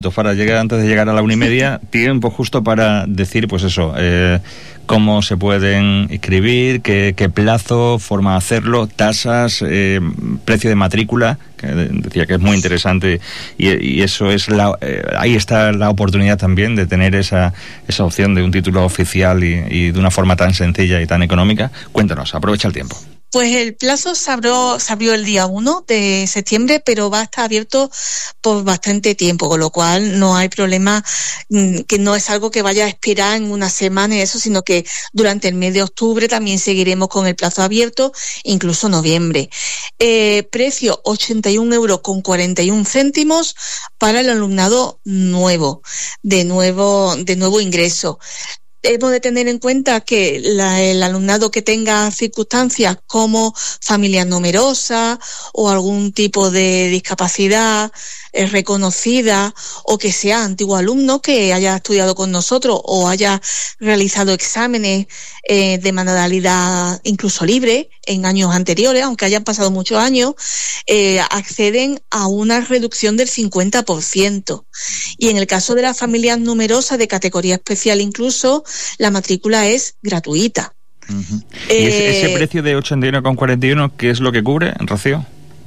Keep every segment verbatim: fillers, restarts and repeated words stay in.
Para llegar antes de llegar a la una y media, tiempo justo para decir, pues eso, eh, cómo se pueden inscribir, qué, qué plazo, forma de hacerlo, tasas, eh, precio de matrícula, que decía que es muy interesante, y, y eso es la, eh, ahí está la oportunidad también de tener esa, esa opción de un título oficial y, y de una forma tan sencilla y tan económica. Cuéntanos, aprovecha el tiempo. Pues el plazo se abrió, se abrió el día uno de septiembre, pero va a estar abierto por bastante tiempo, con lo cual no hay problema, que no es algo que vaya a esperar en una semana y eso, sino que durante el mes de octubre también seguiremos con el plazo abierto, incluso noviembre. Eh, precio ochenta y un euros con cuarenta y un céntimos para el alumnado nuevo, de nuevo, de nuevo ingreso. Hemos de tener en cuenta que la, el alumnado que tenga circunstancias como familia numerosa o algún tipo de discapacidad eh, reconocida, o que sea antiguo alumno que haya estudiado con nosotros o haya realizado exámenes eh, de modalidad incluso libre en años anteriores, aunque hayan pasado muchos años, eh, acceden a una reducción del cincuenta por ciento. Y en el caso de las familias numerosas de categoría especial incluso, la matrícula es gratuita. Uh-huh. ¿Y eh, ese, ese precio de ochenta y uno con cuarenta y uno, qué es lo que cubre, Rocío?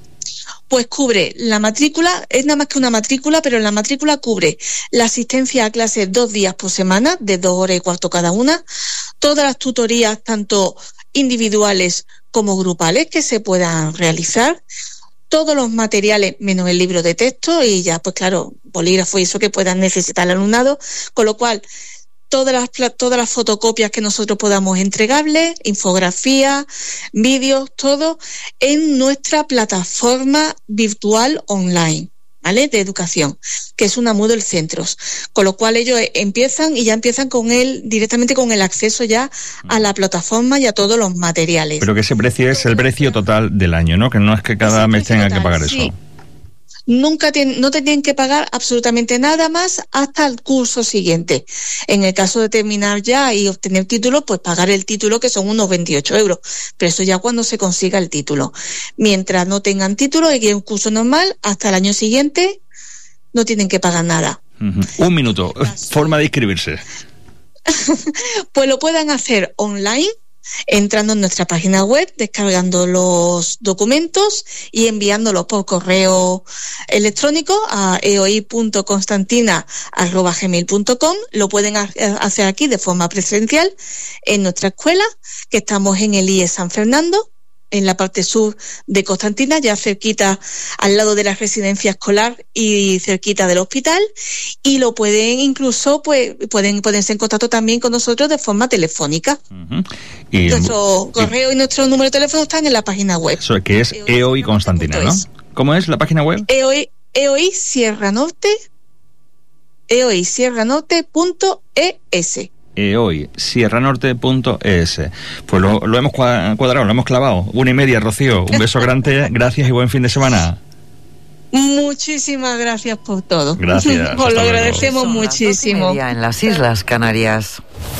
Pues cubre la matrícula, es nada más que una matrícula, pero la matrícula cubre la asistencia a clases dos días por semana, de dos horas y cuarto cada una, todas las tutorías, tanto individuales como grupales, que se puedan realizar, todos los materiales menos el libro de texto y ya, pues claro, bolígrafo y eso que puedan necesitar el alumnado, con lo cual todas las, todas las fotocopias que nosotros podamos entregarles, infografías, vídeos, todo en nuestra plataforma virtual online, ¿vale? De educación, que es una Moodle Centros, con lo cual ellos empiezan y ya empiezan con él directamente con el acceso ya a la plataforma y a todos los materiales. Pero que ese precio es el precio total del año, ¿no? Que no es que cada mes tengan que pagar eso. Sí. Nunca tienen, no te tienen que pagar absolutamente nada más hasta el curso siguiente. En el caso de terminar ya y obtener título, pues pagar el título, que son unos veintiocho euros. Pero eso ya cuando se consiga el título. Mientras no tengan título y que un curso normal, hasta el año siguiente no tienen que pagar nada. Uh-huh. Un minuto, forma de inscribirse. Pues lo puedan hacer online, entrando en nuestra página web, descargando los documentos y enviándolos por correo electrónico a eoi punto constantina arroba gmail punto com. Lo pueden hacer aquí de forma presencial en nuestra escuela, que estamos en el I E San Fernando, en la parte sur de Constantina, ya cerquita al lado de la residencia escolar y cerquita del hospital, y lo pueden incluso, pues, pueden ponerse en contacto también con nosotros de forma telefónica. Uh-huh. Y nuestro y, correo y nuestro número de teléfono están en la página web. Eso, que es EOI Constantina, ¿no? ¿Cómo es la página web? EOI, EOI Sierra Norte, eoi sierra norte punto es. eoi sierra norte punto es. Pues lo, lo hemos cuadrado, lo hemos clavado. Una y media, Rocío. Un beso grande, gracias y buen fin de semana. Muchísimas gracias por todo. Gracias. Os lo agradecemos Son muchísimo. Las dos y media en las Islas Canarias.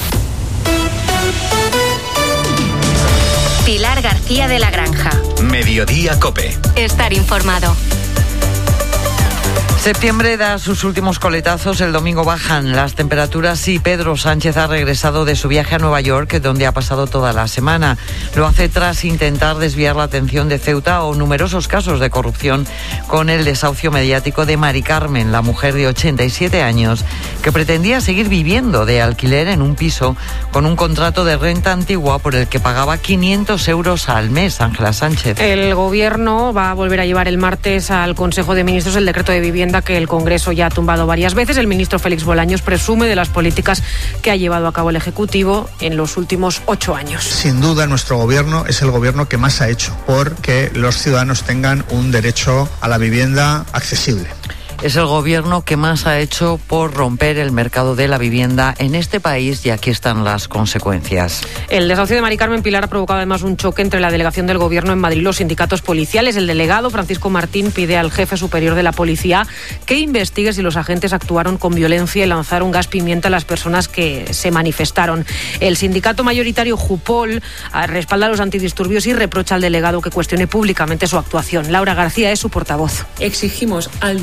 Pilar García de la Granja. Mediodía Cope. Estar informado. Septiembre da sus últimos coletazos, el domingo bajan las temperaturas y Pedro Sánchez ha regresado de su viaje a Nueva York, donde ha pasado toda la semana. Lo hace tras intentar desviar la atención de Ceuta o numerosos casos de corrupción con el desahucio mediático de Mari Carmen, la mujer de ochenta y siete años, que pretendía seguir viviendo de alquiler en un piso con un contrato de renta antigua por el que pagaba quinientos euros al mes. Ángela Sánchez. El Gobierno va a volver a llevar el martes al Consejo de Ministros el decreto de vivienda que el Congreso ya ha tumbado varias veces. El ministro Félix Bolaños presume de las políticas que ha llevado a cabo el Ejecutivo en los últimos ocho años. Sin duda, nuestro Gobierno es el Gobierno que más ha hecho por que los ciudadanos tengan un derecho a la vivienda accesible. Es el Gobierno que más ha hecho por romper el mercado de la vivienda en este país y aquí están las consecuencias. El desahucio de Mari Carmen Pilar ha provocado además un choque entre la delegación del Gobierno en Madrid y los sindicatos policiales. El delegado Francisco Martín pide al jefe superior de la policía que investigue si los agentes actuaron con violencia y lanzaron gas pimienta a las personas que se manifestaron. El sindicato mayoritario Jupol respalda a los antidisturbios y reprocha al delegado que cuestione públicamente su actuación. Laura García es su portavoz. Exigimos al delegado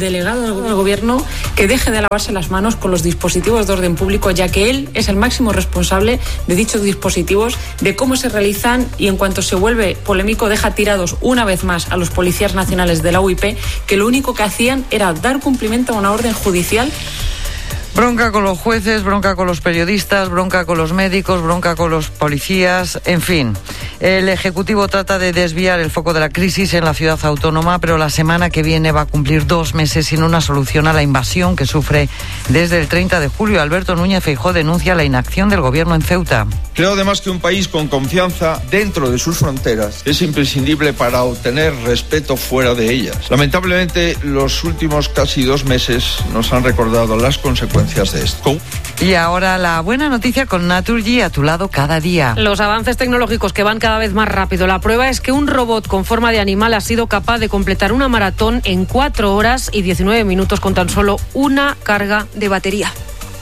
al Gobierno que deje de lavarse las manos con los dispositivos de orden público, ya que él es el máximo responsable de dichos dispositivos, de cómo se realizan, y en cuanto se vuelve polémico deja tirados una vez más a los policías nacionales de la U I P, que lo único que hacían era dar cumplimiento a una orden judicial. Bronca con los jueces, bronca con los periodistas, bronca con los médicos, bronca con los policías, en fin. El Ejecutivo trata de desviar el foco de la crisis en la ciudad autónoma, pero la semana que viene va a cumplir dos meses sin una solución a la invasión que sufre desde el treinta de julio. Alberto Núñez Feijóo denuncia la inacción del Gobierno en Ceuta. Creo además que un país con confianza dentro de sus fronteras es imprescindible para obtener respeto fuera de ellas. Lamentablemente, los últimos casi dos meses nos han recordado las consecuencias de esto. Y ahora la buena noticia con Naturgy, a tu lado cada día. Los avances tecnológicos que van cada vez más rápido. La prueba es que un robot con forma de animal ha sido capaz de completar una maratón en cuatro horas y diecinueve minutos con tan solo una carga de batería.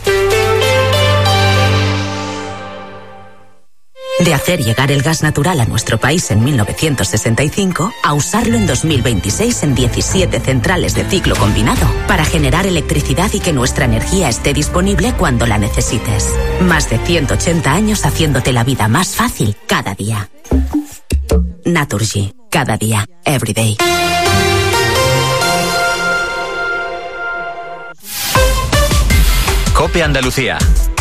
De hacer llegar el gas natural a nuestro país en mil novecientos sesenta y cinco a usarlo en dos mil veintiséis en diecisiete centrales de ciclo combinado para generar electricidad y que nuestra energía esté disponible cuando la necesites. Más de ciento ochenta años haciéndote la vida más fácil cada día. Naturgy. Cada día. Every day. COPE Andalucía.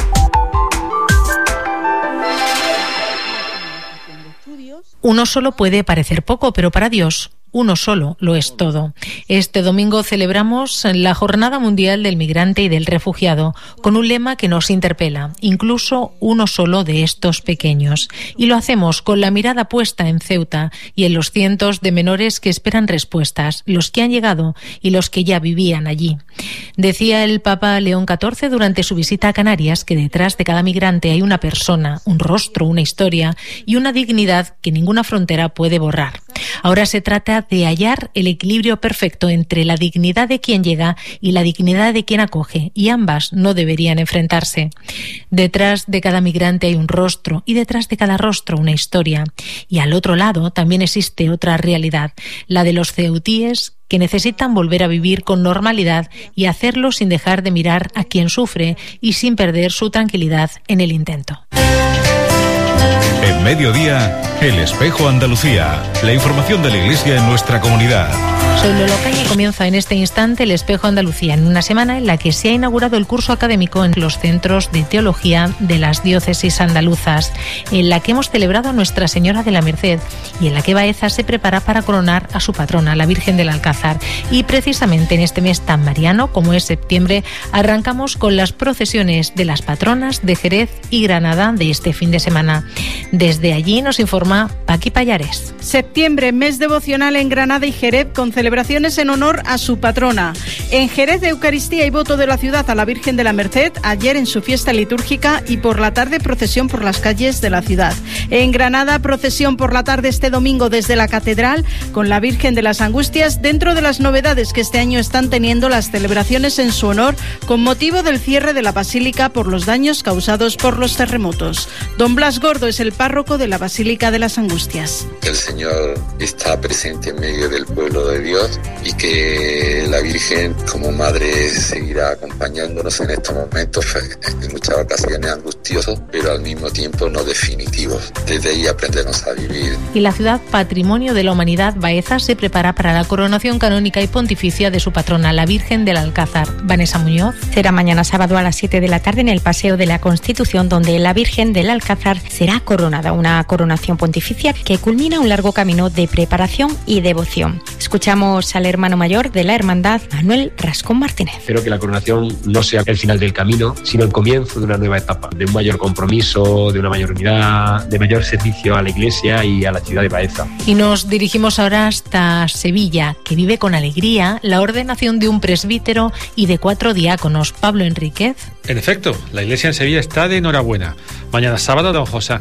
Uno solo puede parecer poco, pero para Dios, uno solo lo es todo. Este domingo celebramos la Jornada Mundial del Migrante y del Refugiado, con un lema que nos interpela, incluso uno solo de estos pequeños. Y lo hacemos con la mirada puesta en Ceuta y en los cientos de menores que esperan respuestas, los que han llegado y los que ya vivían allí. Decía el Papa León catorce durante su visita a Canarias que detrás de cada migrante hay una persona, un rostro, una historia y una dignidad que ninguna frontera puede borrar. Ahora se trata de hallar el equilibrio perfecto entre la dignidad de quien llega y la dignidad de quien acoge, y ambas no deberían enfrentarse. Detrás de cada migrante hay un rostro y detrás de cada rostro una historia. Y al otro lado también existe otra realidad, la de los ceutíes que necesitan volver a vivir con normalidad y hacerlo sin dejar de mirar a quien sufre y sin perder su tranquilidad en el intento. En Mediodía, El Espejo Andalucía. La información de la Iglesia en nuestra comunidad. Soy Lola Caña y comienza en este instante El Espejo Andalucía, en una semana en la que se ha inaugurado el curso académico en los centros de teología de las diócesis andaluzas, en la que hemos celebrado a Nuestra Señora de la Merced y en la que Baeza se prepara para coronar a su patrona, la Virgen del Alcázar. Y precisamente en este mes tan mariano como es septiembre, arrancamos con las procesiones de las patronas de Jerez y Granada de este fin de semana. Desde allí nos informa Paqui Payares. Septiembre, mes devocional en Granada y Jerez, con celebraciones en honor a su patrona. En Jerez, de Eucaristía y voto de la ciudad a la Virgen de la Merced, ayer en su fiesta litúrgica, y por la tarde procesión por las calles de la ciudad. En Granada, procesión por la tarde este domingo desde la Catedral con la Virgen de las Angustias, dentro de las novedades que este año están teniendo las celebraciones en su honor con motivo del cierre de la Basílica por los daños causados por los terremotos. Don Blas Gordo es el párroco de la Basílica de las Angustias. El Señor está presente en medio del pueblo de Dios y que la Virgen como madre seguirá acompañándonos en estos momentos, en muchas ocasiones angustiosos, pero al mismo tiempo no definitivos. Desde ahí aprendemos a vivir. Y la ciudad Patrimonio de la Humanidad, Baeza, se prepara para la coronación canónica y pontificia de su patrona, la Virgen del Alcázar. Vanessa Muñoz. Será mañana sábado a las siete de la tarde en el Paseo de la Constitución, donde la Virgen del Alcázar será coronada, una coronación pontificia que culmina un largo camino de preparación y devoción. Escuchamos al hermano mayor de la hermandad, Manuel Rascón Martínez. Espero que la coronación no sea el final del camino, sino el comienzo de una nueva etapa, de un mayor compromiso, de una mayor unidad, de mayor servicio a la Iglesia y a la ciudad de Baeza. Y nos dirigimos ahora hasta Sevilla, que vive con alegría la ordenación de un presbítero y de cuatro diáconos. Pablo Enríquez. En efecto, la Iglesia en Sevilla está de enhorabuena. Mañana sábado, don José Ángel Saiz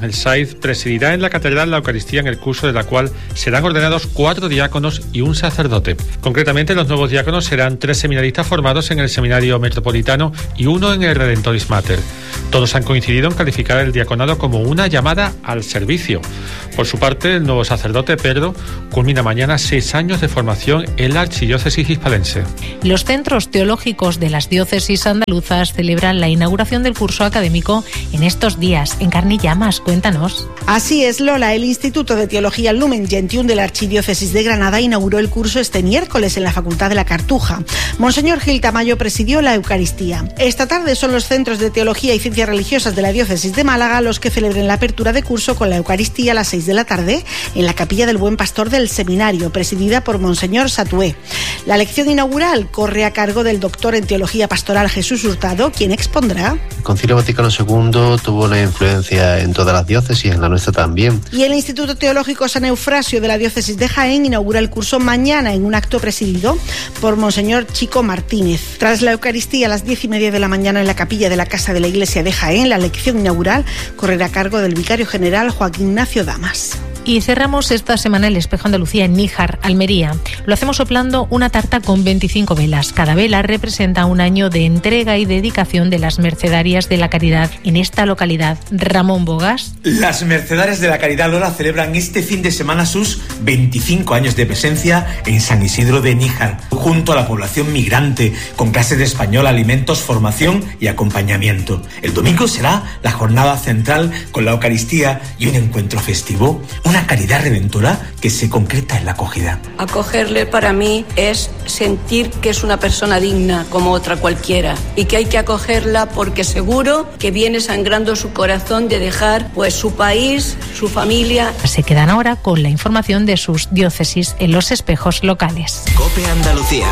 Madrid presidirá en la Catedral la Eucaristía, en el curso de la cual serán ordenados cuatro diáconos y un sacerdote. Concretamente, los nuevos diáconos serán tres seminaristas formados en el Seminario Metropolitano y uno en el Redentoris Mater. Todos han coincidido en calificar el diaconado como una llamada al servicio. Por su parte, el nuevo sacerdote Pedro culmina mañana seis años de formación en la Archidiócesis hispalense. Los centros teológicos de las diócesis andaluzas celebran la inauguración del curso académico en estos días. Encarni Llamas, cuéntanos. Así es, Lola. El Instituto de Teología Lumen Gentium de la Archidiócesis de Granada inauguró el curso este miércoles en la Facultad de la Cartuja. Monseñor Gil Tamayo presidió la Eucaristía. Esta tarde son los centros de Teología y Ciencias Religiosas de la Diócesis de Málaga los que celebren la apertura de curso con la Eucaristía a las seis de la tarde en la Capilla del Buen Pastor del Seminario, presidida por Monseñor Satué. La lección inaugural corre a cargo del doctor en Teología Pastoral Jesús Hurtado, quien expondrá. El Concilio Vaticano segundo tuvo una influencia en todas las diócesis, en la nuestra también. Y el Instituto Teológico San Eufrasio de la Diócesis de Jaén inaugura el curso mañana en un acto presidido por Monseñor Chico Martínez. Tras la Eucaristía a las diez y media de la mañana en la capilla de la Casa de la Iglesia de Jaén, la lección inaugural correrá a cargo del vicario general Joaquín Ignacio Damas. Y cerramos esta semana el Espejo Andalucía en Níjar, Almería. Lo hacemos soplando una tarta con veinticinco velas. Cada vela representa un año de entrega y dedicación de las Mercedarias de la Caridad en esta localidad. Ramón Bogas. Las Mercedarias de la Caridad Lola celebran este fin de semana sus veinticinco años de presencia en San Isidro de Níjar, junto a la población migrante, con clases de español, alimentos, formación y acompañamiento. El domingo será la jornada central con la Eucaristía y un encuentro festivo. Una caridad redentora que se concreta en la acogida. Acogerle para mí es sentir que es una persona digna como otra cualquiera y que hay que acogerla porque seguro que viene sangrando su corazón de dejar pues su país, su familia. Se quedan ahora con la información de sus diócesis en los espejos locales. COPE Andalucía.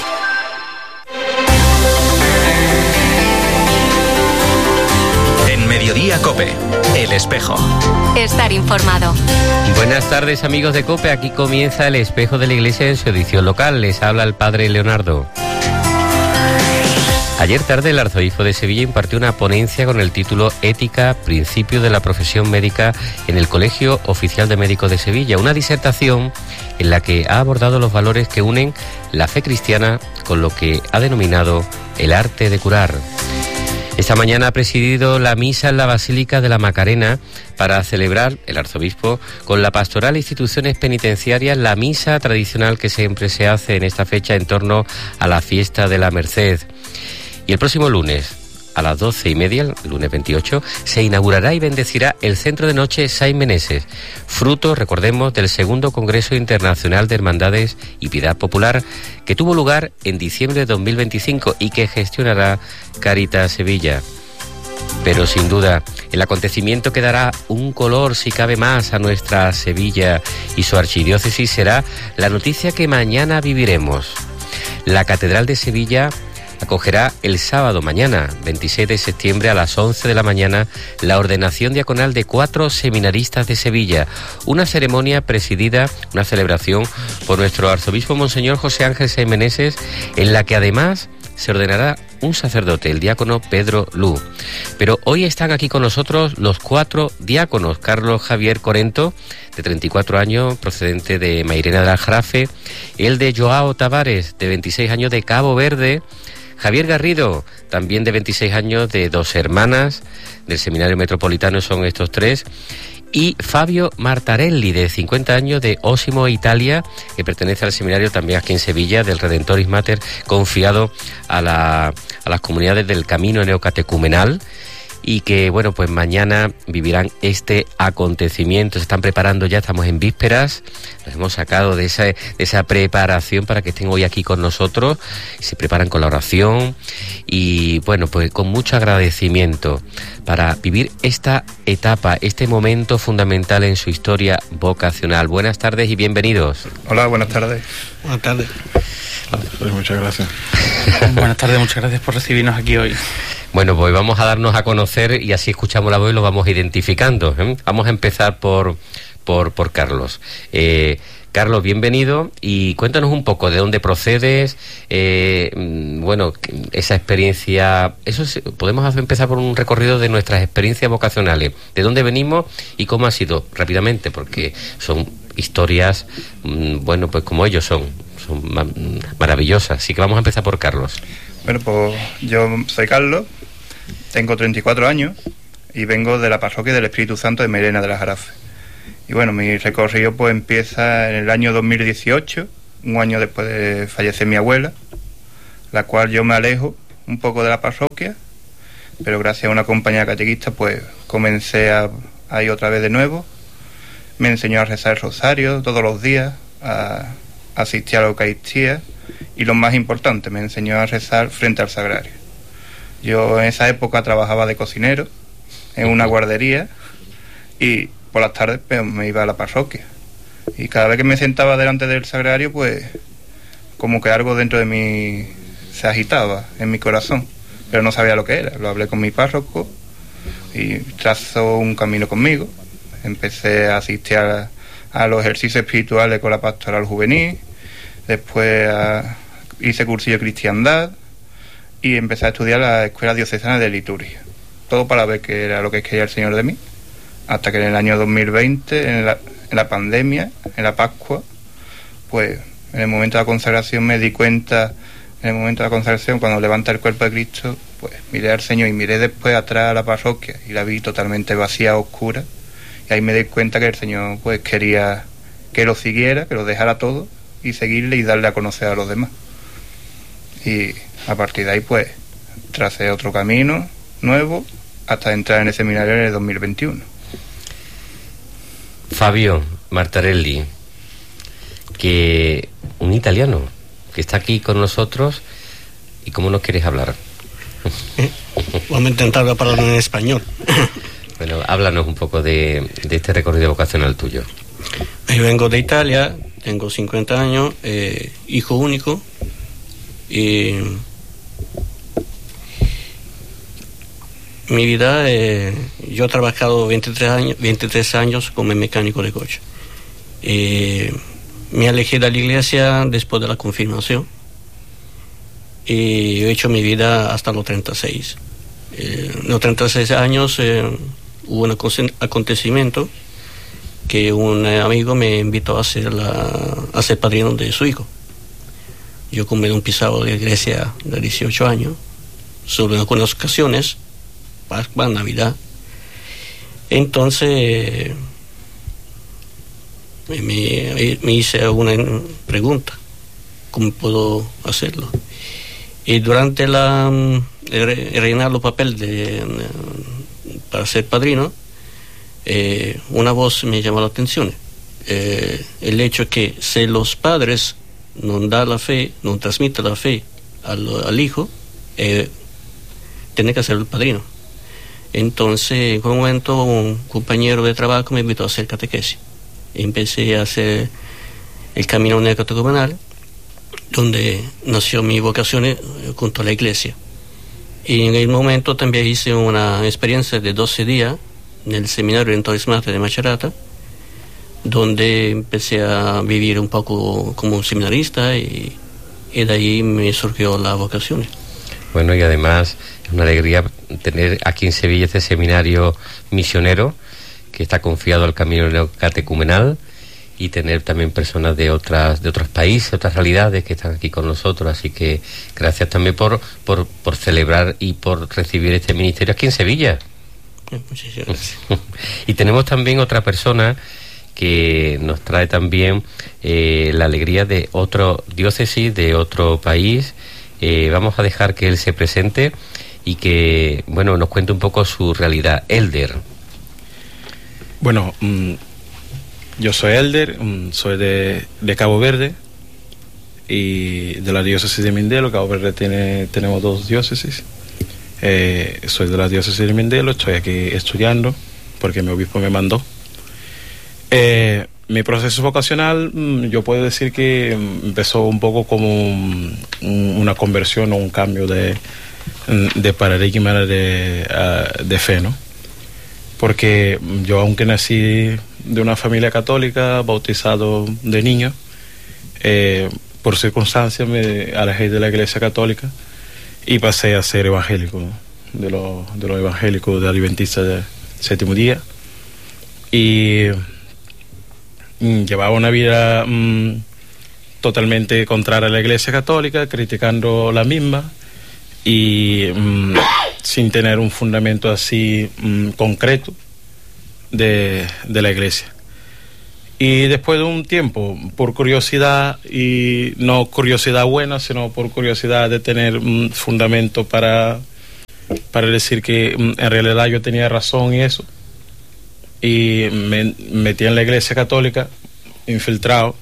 En Mediodía COPE, El Espejo. Estar informado. Buenas tardes, amigos de COPE. Aquí comienza El Espejo de la Iglesia en su edición local. Les habla el padre Leonardo. Ayer tarde el arzobispo de Sevilla impartió una ponencia con el título Ética, Principio de la Profesión Médica en el Colegio Oficial de Médicos de Sevilla. Una disertación en la que ha abordado los valores que unen la fe cristiana con lo que ha denominado el arte de curar. Esta mañana ha presidido la misa en la Basílica de la Macarena para celebrar, el arzobispo, con la pastoral e instituciones penitenciarias, la misa tradicional que siempre se hace en esta fecha en torno a la fiesta de la Merced. Y el próximo lunes, a las doce y media, el lunes veintiocho, se inaugurará y bendecirá el Centro de Noche Saint Meneses, fruto, recordemos, del segundo Congreso Internacional de Hermandades y Piedad Popular, que tuvo lugar en diciembre de dos mil veinticinco y que gestionará Caritas Sevilla. Pero sin duda, el acontecimiento que dará un color, si cabe más, a nuestra Sevilla y su archidiócesis será la noticia que mañana viviremos. La Catedral de Sevilla acogerá el sábado mañana, veintiséis de septiembre, a las once de la mañana, la ordenación diaconal de cuatro seminaristas de Sevilla. Una ceremonia presidida, una celebración por nuestro arzobispo Monseñor José Ángel Sainz Meneses, en la que además se ordenará un sacerdote, el diácono Pedro Lu. Pero hoy están aquí con nosotros los cuatro diáconos. Carlos Javier Corento, de treinta y cuatro años, procedente de Mairena del Aljarafe. El de Joao Tavares, de veintiséis años, de Cabo Verde. Javier Garrido, también de veintiséis años, de Dos Hermanas, del Seminario Metropolitano, son estos tres. Y Fabio Martarelli, de cincuenta años, de Osimo, Italia, que pertenece al seminario también aquí en Sevilla, del Redentoris Mater, confiado a, la, a las comunidades del Camino Neocatecumenal, y que, bueno, pues mañana vivirán este acontecimiento. Se están preparando ya, estamos en vísperas, nos hemos sacado de esa, de esa preparación para que estén hoy aquí con nosotros, se preparan con la oración y, bueno, pues con mucho agradecimiento para vivir esta etapa, este momento fundamental en su historia vocacional. Buenas tardes y bienvenidos. Hola, buenas tardes. Buenas tardes. Pues muchas gracias. Buenas tardes, muchas gracias por recibirnos aquí hoy. Bueno, pues vamos a darnos a conocer y así escuchamos la voz y lo vamos identificando, ¿eh? Vamos a empezar por, por, por Carlos. Eh, Carlos, bienvenido y cuéntanos un poco de dónde procedes, eh, bueno, esa experiencia, eso es, podemos hacer, empezar por un recorrido de nuestras experiencias vocacionales, de dónde venimos y cómo ha sido, rápidamente, porque son historias, bueno, pues como ellos son, son maravillosas, así que vamos a empezar por Carlos. Bueno, pues yo soy Carlos, tengo treinta y cuatro años y vengo de la parroquia del Espíritu Santo de Merena de la Jarafe. Y bueno, mi recorrido pues empieza en el año dos mil dieciocho, un año después de fallecer mi abuela, la cual yo me alejo un poco de la parroquia, pero gracias a una compañía catequista pues comencé a, a ir otra vez de nuevo. Me enseñó a rezar el rosario todos los días, a, a asistir a la Eucaristía y lo más importante, me enseñó a rezar frente al sagrario. Yo en esa época trabajaba de cocinero en una guardería y por las tardes pues, me iba a la parroquia y cada vez que me sentaba delante del sagrario pues como que algo dentro de mí se agitaba en mi corazón, pero no sabía lo que era. Lo hablé con mi párroco y trazó un camino conmigo. Empecé a asistir a, a los ejercicios espirituales con la pastoral juvenil, después a, hice cursillo de cristiandad y empecé a estudiar la Escuela Diocesana de Liturgia, todo para ver qué era lo que quería el Señor de mí. Hasta que en el año dos mil veinte, en la, en la pandemia, en la Pascua, pues en el momento de la consagración me di cuenta, en el momento de la consagración, cuando levanta el cuerpo de Cristo, pues miré al Señor y miré después atrás a la parroquia y la vi totalmente vacía, oscura, y ahí me di cuenta que el Señor pues quería que lo siguiera, que lo dejara todo y seguirle y darle a conocer a los demás. Y a partir de ahí pues tracé otro camino nuevo hasta entrar en el seminario en el dos mil veintiuno. Fabio Martarelli, que un italiano que está aquí con nosotros, ¿y cómo nos quieres hablar? Vamos a intentar hablar en español. Bueno, háblanos un poco de, de este recorrido vocacional tuyo. Yo vengo de Italia, tengo cincuenta años, eh, hijo único, y mi vida, eh, yo he trabajado veintitrés años, veintitrés años como mecánico de coche. Eh, me alejé de la iglesia después de la confirmación y he hecho mi vida hasta los treinta y seis. Eh, los treinta y seis años eh, hubo un acontecimiento que un amigo me invitó a ser, la, a ser padrino de su hijo. Yo comí un pisado de la iglesia de dieciocho años, solo en algunas ocasiones, Pascua, Navidad. Entonces me, me hice una pregunta, ¿cómo puedo hacerlo? Y durante la el rellenar los papeles de, para ser padrino, eh, una voz me llamó la atención. Eh, el hecho que si los padres no dan la fe, no transmiten la fe al, al hijo, eh, tiene que ser el padrino. Entonces, en un momento, un compañero de trabajo me invitó a hacer catequesis. Empecé a hacer el camino neocatecumenal, donde nació mi vocación junto a la iglesia. Y en el momento también hice una experiencia de doce días en el seminario en Torres Matas de Macerata, donde empecé a vivir un poco como un seminarista y, y de ahí me surgió la vocación. Bueno, y además es una alegría tener aquí en Sevilla este seminario misionero que está confiado al camino catecumenal y tener también personas de otras de otros países, otras realidades que están aquí con nosotros. Así que gracias también por, por, por celebrar y por recibir este ministerio aquí en Sevilla. Muchas gracias. Y tenemos también otra persona que nos trae también eh, la alegría de otro diócesis, de otro país. Eh, vamos a dejar que él se presente y que, bueno, nos cuente un poco su realidad. Elder. Bueno, mmm, yo soy Elder, mmm, soy de, de Cabo Verde y de la diócesis de Mindelo. Cabo Verde tiene, tenemos dos diócesis. Eh, soy de la diócesis de Mindelo, estoy aquí estudiando porque mi obispo me mandó. Eh, mi proceso vocacional, yo puedo decir que empezó un poco como un, una conversión o un cambio de, de paradigma de, uh, de fe, ¿no? Porque yo, aunque nací de una familia católica, bautizado de niño. Eh, por circunstancias me alejé de la iglesia católica y pasé a ser evangélico, ¿no? de los de los evangélicos de Adventistas del Séptimo Día. Y mm, llevaba una vida mm, totalmente contraria a la iglesia católica, criticando la misma y mm, sin tener un fundamento así mm, concreto de, de la iglesia. Y después de un tiempo, por curiosidad, y no curiosidad buena, sino por curiosidad de tener un fundamento para, para decir que en realidad yo tenía razón y eso, y me metí en la iglesia católica, infiltrado,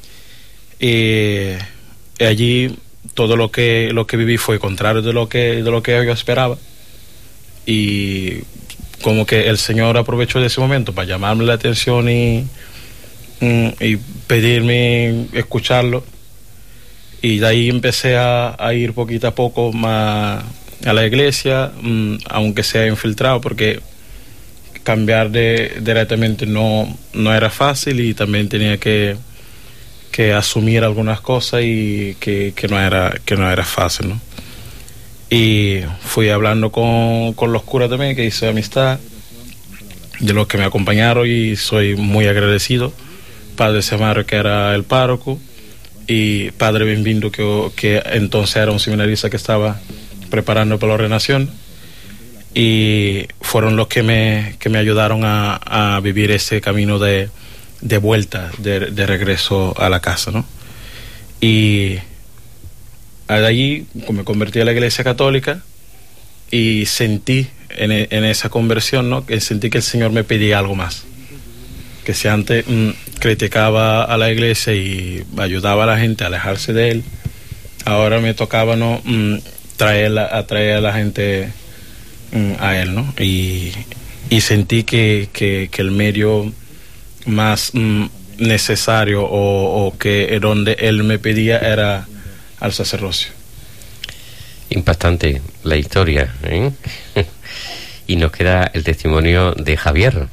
y allí todo lo que lo que viví fue contrario de lo que de lo que yo esperaba, y como que el Señor aprovechó de ese momento para llamarme la atención y y pedirme escucharlo, y de ahí empecé a, a ir poquito a poco más a la iglesia, aunque sea infiltrado, porque cambiar de directamente no, no era fácil, y también tenía que, que asumir algunas cosas y que, que no era que no era fácil, ¿no? Y fui hablando con, con los curas también, que hice amistad, de los que me acompañaron, y soy muy agradecido. Padre Samaro, que era el párroco, y Padre Benvindo, que, que entonces era un seminarista que estaba preparando para la ordenación, y fueron los que me, que me ayudaron a, a vivir ese camino de, de vuelta, de, de regreso a la casa, ¿no? Y de allí me convertí a la iglesia católica, y sentí en, en esa conversión, ¿no?, que sentí que el Señor me pedía algo más. Que si antes mmm, criticaba a la iglesia y ayudaba a la gente a alejarse de él, ahora me tocaba, ¿no?, mmm, traer, atraer a la gente mmm, a él, ¿no? Y, y sentí que, que, que el medio más mmm, necesario o, o que donde él me pedía era al sacerdocio. Impactante la historia, ¿eh? Y nos queda el testimonio de Javier.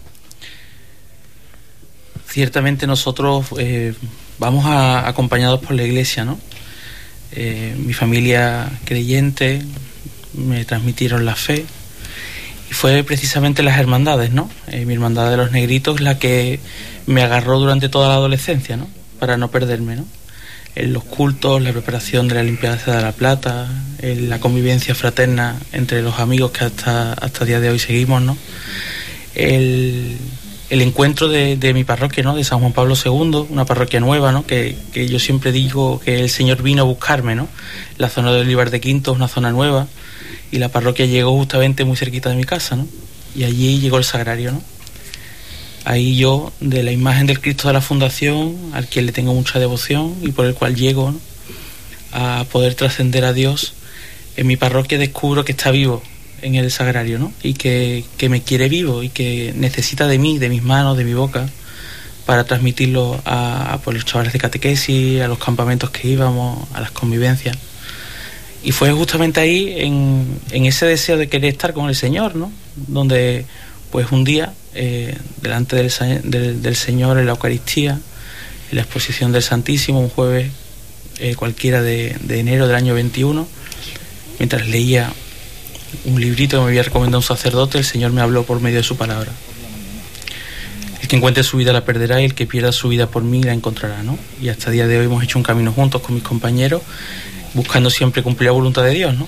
Ciertamente nosotros eh, vamos a, acompañados por la iglesia, ¿no? Eh, mi familia creyente, me transmitieron la fe, y fue precisamente las hermandades, ¿no? Eh, mi hermandad de los negritos, la que me agarró durante toda la adolescencia, ¿no?, para no perderme, ¿no? En los cultos, la preparación de la limpieza de la plata, en la convivencia fraterna entre los amigos que hasta hasta el día de hoy seguimos, ¿no? El el encuentro de, de mi parroquia, ¿no?, de San Juan Pablo segundo, una parroquia nueva, ¿no?, que, que yo siempre digo que el Señor vino a buscarme, ¿no? La zona de Olivar de Quinto es una zona nueva, y la parroquia llegó justamente muy cerquita de mi casa, ¿no? Y allí llegó el sagrario, ¿no? Ahí yo, de la imagen del Cristo de la Fundación, al quien le tengo mucha devoción y por el cual llego, ¿no?, a poder trascender a Dios, en mi parroquia descubro que está vivo en el sagrario, ¿no?, y que, que me quiere vivo y que necesita de mí, de mis manos, de mi boca, para transmitirlo a, a por los chavales de catequesis, a los campamentos que íbamos, a las convivencias. Y fue justamente ahí, en, en ese deseo de querer estar con el Señor, ¿no?, donde pues un día, eh, delante del, del, del Señor en la Eucaristía, en la exposición del Santísimo, un jueves eh, cualquiera de, de enero del año veintiuno, mientras leía un librito que me había recomendado un sacerdote, el Señor me habló por medio de su palabra. El que encuentre su vida la perderá, y el que pierda su vida por mí la encontrará, ¿no? Y hasta el día de hoy hemos hecho un camino juntos con mis compañeros, buscando siempre cumplir la voluntad de Dios, ¿no?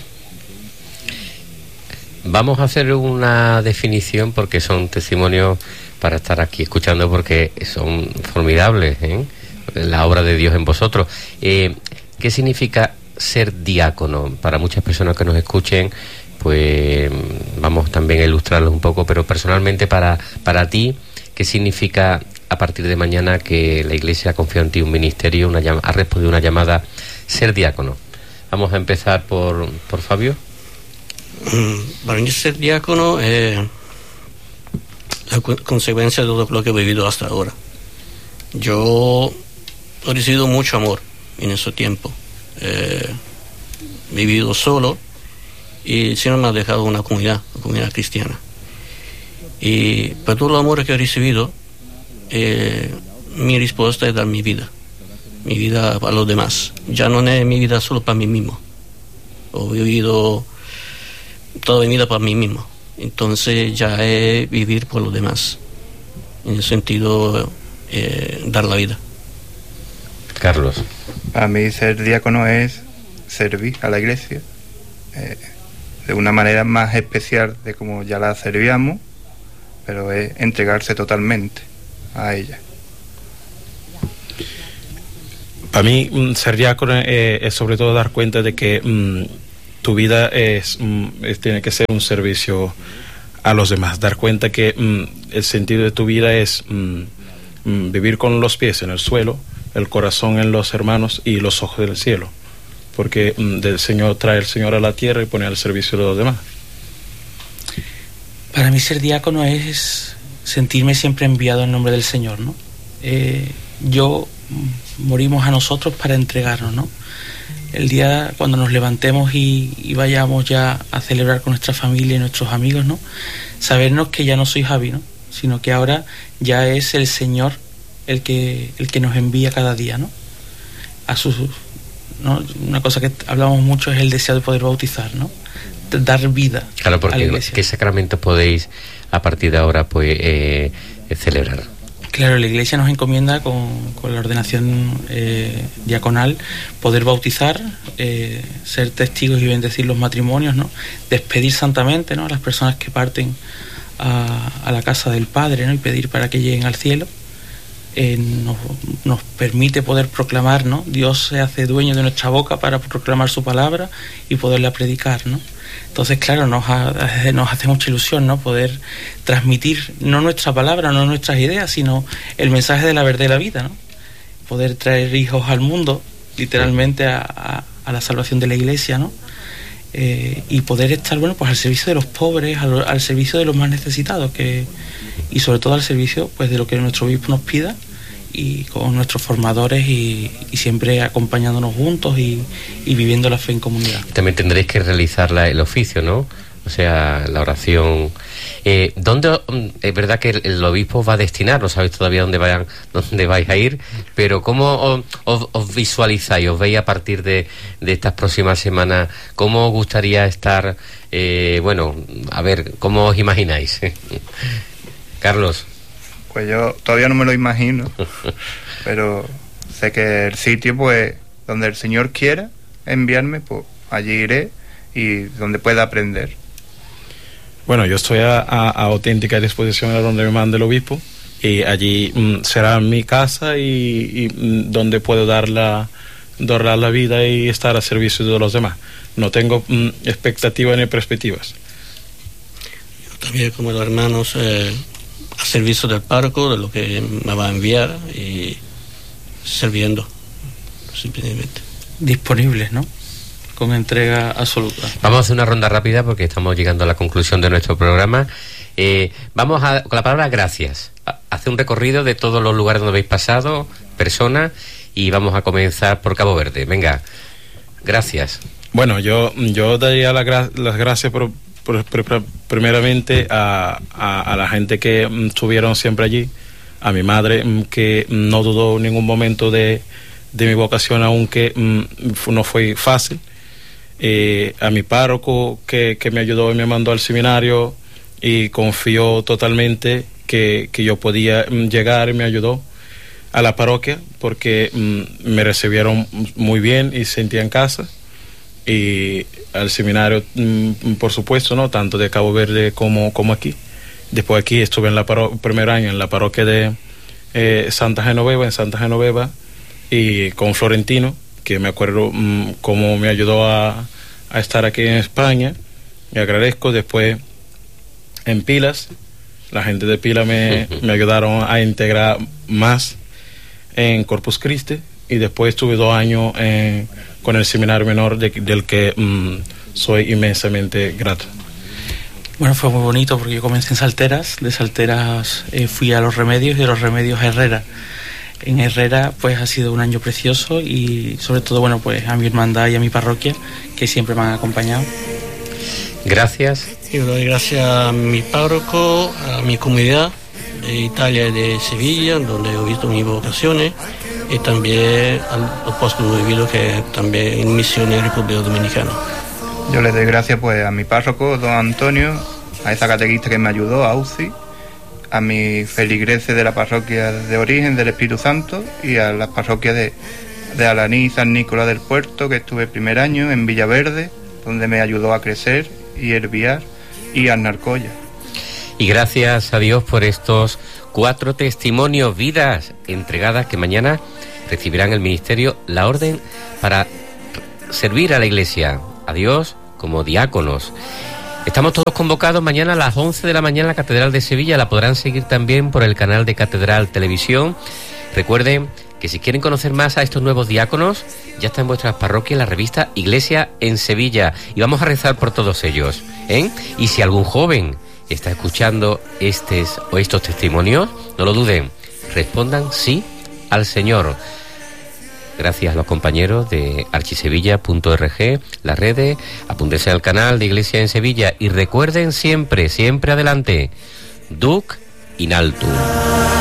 Vamos a hacer una definición, porque son testimonios para estar aquí escuchando, porque son formidables, ¿eh?, la obra de Dios en vosotros. Eh, ¿Qué significa ser diácono? Para muchas personas que nos escuchen, pues vamos también a ilustrarlos un poco, pero personalmente para, para ti, ¿qué significa a partir de mañana que la Iglesia ha confiado en ti un ministerio, una llama, ha respondido una llamada, ser diácono? Vamos a empezar por, por Fabio. Para mí ser diácono es eh, la consecuencia de todo lo que he vivido hasta ahora. Yo he recibido mucho amor en ese tiempo. Eh, he vivido solo, y el Señor me ha dejado una comunidad, una comunidad cristiana. Y por todo el amor que he recibido, eh, mi respuesta es dar mi vida, mi vida a los demás. Ya no es mi vida solo para mí mismo. He vivido toda mi vida para mí mismo. Entonces ya es vivir por los demás. En el sentido, eh, dar la vida. Carlos. Para mí ser diácono es servir a la iglesia eh, de una manera más especial de como ya la servíamos, pero es entregarse totalmente a ella. Para mí ser diácono eh, es sobre todo dar cuenta de que mm, tu vida es, mm, es, tiene que ser un servicio a los demás, dar cuenta que mm, el sentido de tu vida es mm, mm, vivir con los pies en el suelo, el corazón en los hermanos y los ojos del cielo, porque mm, del Señor trae el Señor a la tierra y pone al servicio de los demás. Para mí ser diácono es sentirme siempre enviado en nombre del Señor, ¿no? Eh, yo morimos a nosotros para entregarnos, ¿no? El día cuando nos levantemos y, y vayamos ya a celebrar con nuestra familia y nuestros amigos, ¿no? Sabernos que ya no soy Javi, ¿no? Sino que ahora ya es el Señor el que el que nos envía cada día, ¿no? A sus, ¿no? Una cosa que hablamos mucho es el deseo de poder bautizar, ¿no? De dar vida. Claro, porque a la iglesia. ¿Qué sacramentos podéis a partir de ahora pues eh, celebrar? Claro, la Iglesia nos encomienda con, con la ordenación eh, diaconal poder bautizar, eh, ser testigos y bendecir los matrimonios, ¿no? Despedir santamente, ¿no?, a las personas que parten a, a la casa del Padre, ¿no?, y pedir para que lleguen al cielo. Eh, nos, nos permite poder proclamar, ¿no? Dios se hace dueño de nuestra boca para proclamar su palabra y poderla predicar, ¿no? Entonces, claro, nos, ha, nos hace mucha ilusión, ¿no?, poder transmitir no nuestra palabra, no nuestras ideas, sino el mensaje de la verdad y la vida, ¿no? Poder traer hijos al mundo, literalmente a, a, a la salvación de la Iglesia, ¿no? Eh, y poder estar, bueno, pues al servicio de los pobres, al, al servicio de los más necesitados, que y sobre todo al servicio, pues, de lo que nuestro obispo nos pida, y con nuestros formadores y, y siempre acompañándonos juntos y, y viviendo la fe en comunidad. También tendréis que realizar la, el oficio, ¿no? O sea, la oración. Eh, ¿Dónde es verdad que el, el obispo va a destinar? No sabéis todavía dónde vayan, dónde vais a ir, pero ¿cómo os, os, os visualizáis? ¿Os veis a partir de, de estas próximas semanas? ¿Cómo os gustaría estar? Eh, bueno, a ver, ¿cómo os imagináis? Carlos. Pues yo todavía no me lo imagino, pero sé que el sitio, pues, donde el Señor quiera enviarme, pues allí iré y donde pueda aprender. Bueno, yo estoy a, a, a auténtica disposición a donde me mande el obispo, y allí mm, será mi casa y, y mm, donde puedo dar la, dar la vida y estar a servicio de los demás. No tengo mm, expectativas ni perspectivas. Yo también, como los hermanos, eh, a servicio del párroco, de lo que me va a enviar, y sirviendo, simplemente. Disponibles, ¿no? Con entrega absoluta. Vamos a hacer una ronda rápida porque estamos llegando a la conclusión de nuestro programa. Eh, vamos a, con la palabra gracias, a hacer un recorrido de todos los lugares donde habéis pasado, personas, y vamos a comenzar por Cabo Verde. Venga, gracias. Bueno, yo, yo daría la gra- las gracias por, por, por, por, primeramente a, a, a la gente que mm, estuvieron siempre allí, a mi madre, mm, que no dudó en ningún momento de, de mi vocación, aunque mm, no fue fácil. Eh, a mi párroco que, que me ayudó y me mandó al seminario y confió totalmente que, que yo podía mm, llegar, y me ayudó. A la parroquia, porque mm, me recibieron muy bien y sentía en casa. Y al seminario, mm, por supuesto, no tanto de Cabo Verde como, como aquí. Después aquí estuve en la paro- primer año en la parroquia de eh, Santa Genoveva, en Santa Genoveva, y con Florentino, que me acuerdo mmm, cómo me ayudó a, a estar aquí en España. Me agradezco. Después en Pilas, la gente de Pilas me, me ayudaron a integrar más en Corpus Christi, y después estuve dos años en, con el seminario menor de, del que mmm, soy inmensamente grato. Bueno, fue muy bonito porque yo comencé en Salteras, de Salteras eh, fui a Los Remedios y de Los Remedios a Herrera. En Herrera pues ha sido un año precioso, y sobre todo, bueno, pues a mi hermandad y a mi parroquia, que siempre me han acompañado. Gracias. Yo doy gracias a mi párroco, a mi comunidad, de Italia y de Sevilla, donde he visto mis vocaciones, y también al apóstol vivido que también en misión en República Dominicana. Yo le doy gracias pues a mi párroco, don Antonio, a esa catequista que me ayudó, a UCI, a mis feligreses de la parroquia de origen del Espíritu Santo y a las parroquias de, de Alaní y San Nicolás del Puerto, que estuve el primer año en Villaverde, donde me ayudó a crecer y herviar, y a Narcoya. Y gracias a Dios por estos cuatro testimonios, vidas entregadas que mañana recibirán el ministerio la orden para servir a la Iglesia, a Dios como diáconos. Estamos todos convocados mañana a las once de la mañana en la Catedral de Sevilla. La podrán seguir también por el canal de Catedral Televisión. Recuerden que si quieren conocer más a estos nuevos diáconos, ya está en vuestras parroquias la revista Iglesia en Sevilla. Y vamos a rezar por todos ellos, ¿eh? Y si algún joven está escuchando estos o estos testimonios, no lo duden, respondan sí al Señor. Gracias a los compañeros de archisevilla punto org, las redes, apúntense al canal de Iglesia en Sevilla y recuerden siempre, siempre adelante, Duc in altum.